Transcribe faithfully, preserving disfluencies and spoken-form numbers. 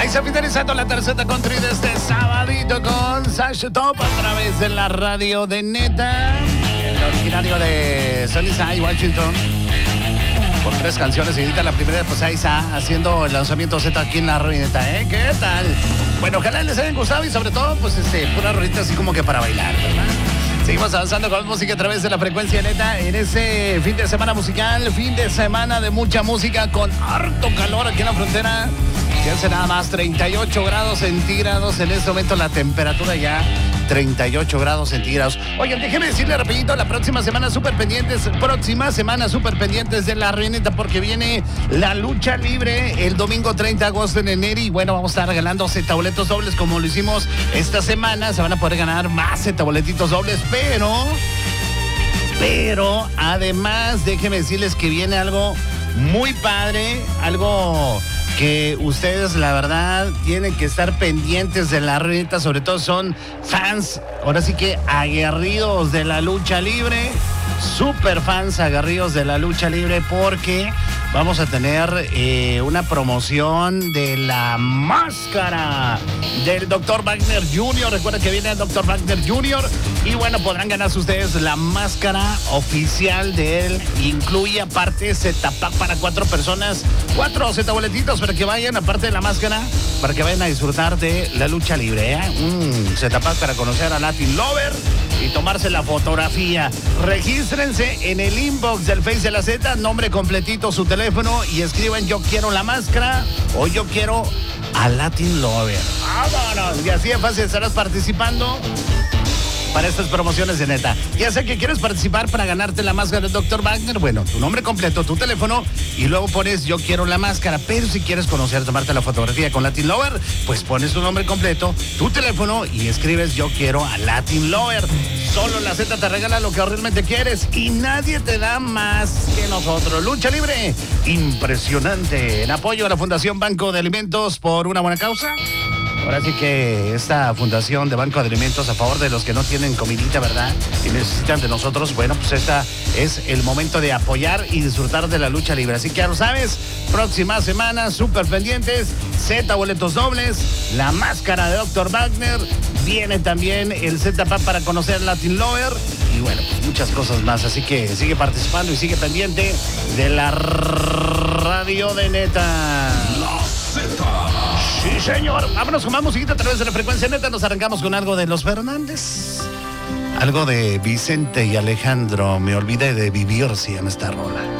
Ahí se finalizando la tercera country de este sabadito con Sasha Top a través de la radio de Neta, el originario de Sunnyside, Washington. Por tres canciones, y ahorita la primera, pues ahí está haciendo el lanzamiento Z aquí en la radio Neta, ¿eh? ¿Qué tal? Bueno, ojalá les hayan gustado y sobre todo, pues este, pura rolita así como que para bailar, ¿verdad? Seguimos avanzando con música a través de la frecuencia Neta en ese fin de semana musical, fin de semana de mucha música con harto calor aquí en la frontera. Fíjense nada más, treinta y ocho grados centígrados en este momento la temperatura ya, treinta y ocho grados centígrados. Oigan, déjenme decirle rapidito, la próxima semana súper pendientes, próxima semana súper pendientes de la Reneta porque viene la lucha libre el domingo treinta de agosto en enero y bueno, vamos a estar regalando Z boletos dobles como lo hicimos esta semana. Se van a poder ganar más Z boletitos dobles, pero, pero además déjenme decirles que viene algo muy padre, algo que ustedes la verdad tienen que estar pendientes de la Reneta, sobre todo son fans, ahora sí que aguerridos de la lucha libre, super fans aguerridos de la lucha libre porque vamos a tener eh, una promoción de la máscara del doctor Wagner junior Recuerden que viene el doctor Wagner junior y bueno, podrán ganarse ustedes la máscara oficial de él. Incluye aparte Z-Pack para cuatro personas, cuatro Z boletitos para que vayan, aparte de la máscara, para que vayan a disfrutar de la lucha libre, ¿eh? Un Z-Pack para conocer a Latin Lover y tomarse la fotografía. Regístrense en el inbox del Face de la Z, nombre completito, su teléfono y escriban yo quiero la máscara o yo quiero a Latin Lover. ¡Vámonos! Y así de fácil estarás participando para estas promociones de Neta. Ya sé que quieres participar para ganarte la máscara del doctor Wagner. Bueno, tu nombre completo, tu teléfono y luego pones yo quiero la máscara. Pero si quieres conocer, tomarte la fotografía con Latin Lover, pues pones tu nombre completo, tu teléfono y escribes yo quiero a Latin Lover. Solo la Z te regala lo que realmente quieres y nadie te da más que nosotros. Lucha libre, impresionante. En apoyo a la Fundación Banco de Alimentos por una buena causa. Ahora sí que esta fundación de Banco de Alimentos a favor de los que no tienen comidita, ¿verdad? Y necesitan de nosotros, bueno, pues esta es el momento de apoyar y disfrutar de la lucha libre. Así que ya lo sabes, próxima semana, súper pendientes, Z boletos dobles, la máscara de doctor Wagner, viene también el Z-Pack para conocer Latin Lover y bueno, pues muchas cosas más. Así que sigue participando y sigue pendiente de la radio de Neta. La Z. Sí, señor. Vámonos con más musiquita a través de la frecuencia Neta. Nos arrancamos con algo de los Fernández. Algo de Vicente y Alejandro. Me olvidé de vivir, se llama esta rola.